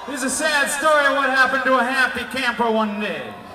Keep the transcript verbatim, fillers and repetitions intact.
Here's a sad story of what happened to a happy camper one day.